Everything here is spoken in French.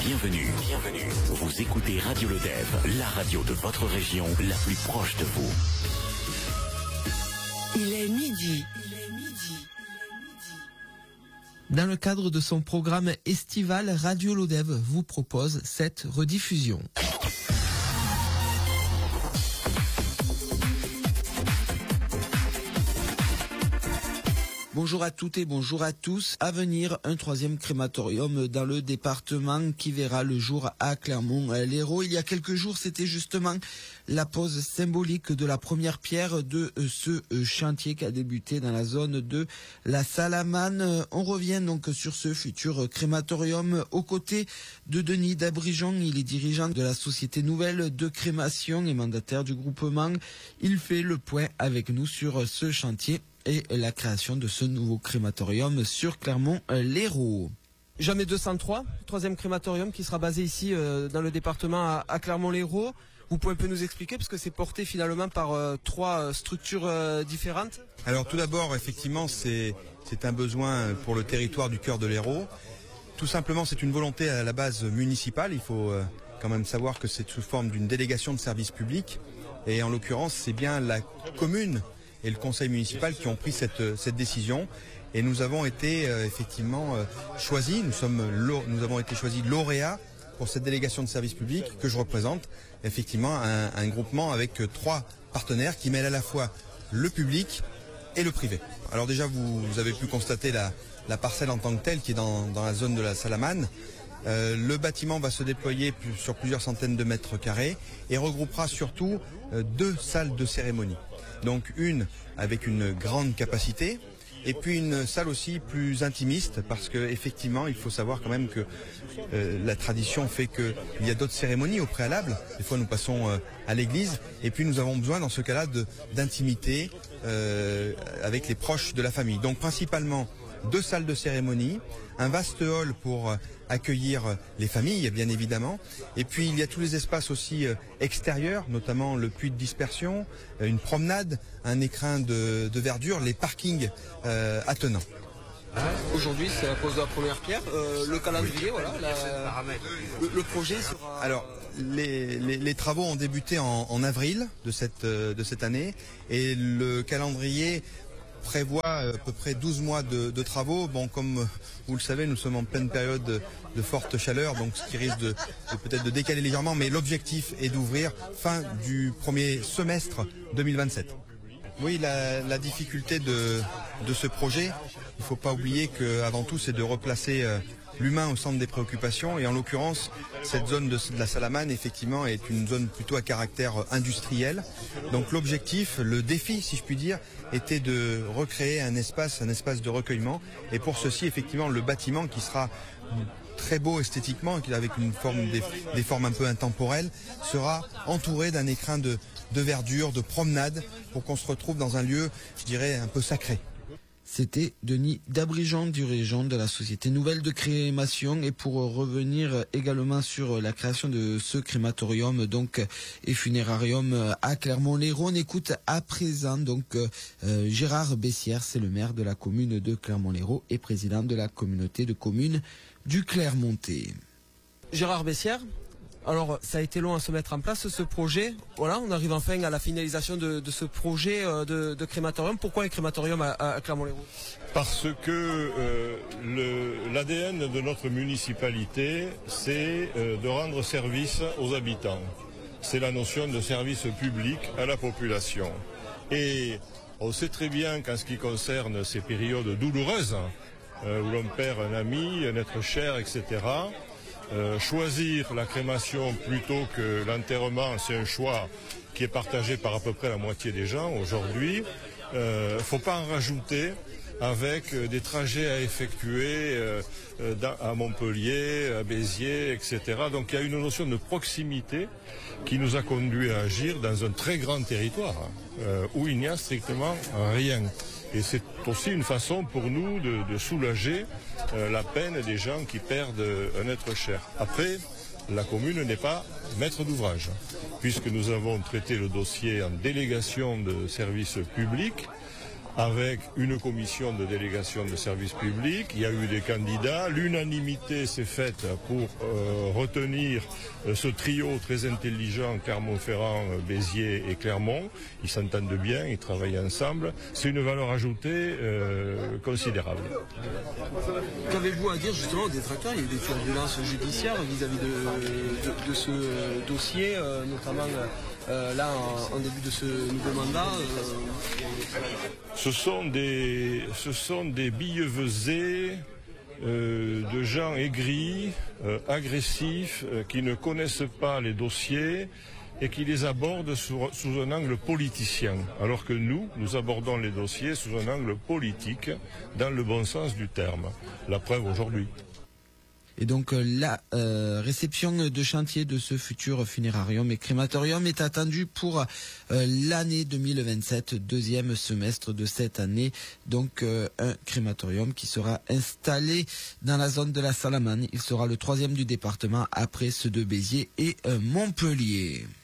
Bienvenue. Vous écoutez Radio Lodève, la radio de votre région, la plus proche de vous. Il est midi. Dans le cadre de son programme estival, Radio Lodève vous propose cette rediffusion. Bonjour à toutes et bonjour à tous. À venir, un troisième crématorium dans le département qui verra le jour à Clermont-Lérault. Il y a quelques jours, c'était justement la pose symbolique de la première pierre de ce chantier qui a débuté dans la zone de la Salamane. On revient donc sur ce futur crématorium aux côtés de Denis Dabrijon. Il est dirigeant de la Société Nouvelle de Crémation et mandataire du groupement. Il fait le point avec nous sur ce chantier et la création de ce nouveau crématorium sur Clermont-Lérault. Jamais 203, troisième crématorium qui sera basé ici dans le département à Clermont-Lérault. Vous pouvez un peu nous expliquer, parce que c'est porté finalement par trois structures différentes. Alors tout d'abord, effectivement, c'est un besoin pour le territoire du cœur de l'Hérault. Tout simplement, c'est une volonté à la base municipale. Il faut quand même savoir que c'est sous forme d'une délégation de service public. Et en l'occurrence, c'est bien la commune et le conseil municipal qui ont pris cette décision. Et nous avons été effectivement choisis. Nous avons été choisis lauréats pour cette délégation de service public que je représente. Effectivement, un groupement avec trois partenaires qui mêlent à la fois le public et le privé. Alors déjà, vous avez pu constater la parcelle en tant que telle qui est dans la zone de la Salamane. Le bâtiment va se déployer sur plusieurs centaines de mètres carrés et regroupera surtout deux salles de cérémonie. Donc une avec une grande capacité et puis une salle aussi plus intimiste, parce que effectivement il faut savoir quand même que la tradition fait qu'il y a d'autres cérémonies au préalable. Des fois nous passons à l'église et puis nous avons besoin dans ce cas-là d'intimité avec les proches de la famille. Donc principalement deux salles de cérémonie, un vaste hall pour accueillir les familles, bien évidemment. Et puis il y a tous les espaces aussi extérieurs, notamment le puits de dispersion, une promenade, un écrin de verdure, les parkings attenants. Aujourd'hui, c'est la pose de la première pierre. Le calendrier, voilà. Le projet sera... Alors, les travaux ont débuté en avril de cette année et le calendrier prévoit à peu près 12 mois de travaux. Bon, comme vous le savez, nous sommes en pleine période de forte chaleur, donc ce qui risque peut-être de décaler légèrement, mais l'objectif est d'ouvrir fin du premier semestre 2027. Oui, la difficulté de ce projet, il ne faut pas oublier qu'avant tout, c'est de replacer l'humain au centre des préoccupations. Et en l'occurrence, cette zone de la Salamane, effectivement, est une zone plutôt à caractère industriel. Donc l'objectif, le défi, si je puis dire, était de recréer un espace de recueillement. Et pour ceci, effectivement, le bâtiment qui sera très beau esthétiquement, avec des formes un peu intemporelles, sera entouré d'un écrin de verdure, de promenade, pour qu'on se retrouve dans un lieu, je dirais, un peu sacré. C'était Denis Dabrijon, dirigeant de la Société Nouvelle de Crémation. Et pour revenir également sur la création de ce crématorium donc et funérarium à Clermont-Lérault, on écoute à présent donc Gérard Bessière, c'est le maire de la commune de Clermont-Lérault et président de la communauté de communes du Clermontais. Gérard Bessière, alors ça a été long à se mettre en place ce projet. Voilà, on arrive enfin à la finalisation de ce projet de crématorium. Pourquoi un crématorium à Clermont-Lérault ? Parce que l'ADN de notre municipalité, c'est de rendre service aux habitants. C'est la notion de service public à la population. Et on sait très bien qu'en ce qui concerne ces périodes douloureuses, où l'on perd un ami, un être cher, etc., choisir la crémation plutôt que l'enterrement, c'est un choix qui est partagé par à peu près la moitié des gens aujourd'hui. Faut pas en rajouter avec des trajets à effectuer à Montpellier, à Béziers, etc. Donc il y a une notion de proximité qui nous a conduit à agir dans un très grand territoire où il n'y a strictement rien. Et c'est aussi une façon pour nous de soulager la peine des gens qui perdent un être cher. Après, la commune n'est pas maître d'ouvrage, puisque nous avons traité le dossier en délégation de service public. avec une commission de délégation de service public. Il y a eu des candidats. L'unanimité s'est faite pour retenir ce trio très intelligent, Clermont-Ferrand, Béziers et Clermont. Ils s'entendent bien, ils travaillent ensemble. C'est une valeur ajoutée considérable. Qu'avez-vous à dire justement aux détracteurs? Il y a eu des turbulences judiciaires vis-à-vis de ce dossier, notamment là en début de ce nouveau mandat. Ce sont des billevesées de gens aigris, agressifs, qui ne connaissent pas les dossiers et qui les abordent sous un angle politicien, alors que nous abordons les dossiers sous un angle politique, dans le bon sens du terme. La preuve aujourd'hui. Et donc la réception de chantier de ce futur funérarium et crématorium est attendue pour l'année 2027, deuxième semestre de cette année. Donc un crématorium qui sera installé dans la zone de la Salamane. Il sera le troisième du département après ceux de Béziers et Montpellier.